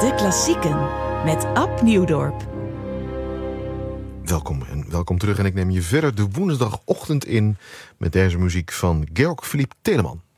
De Klassieken met Ab Nieuwdorp. Welkom terug en ik neem je verder de woensdagochtend in met deze muziek van Georg Philipp Telemann.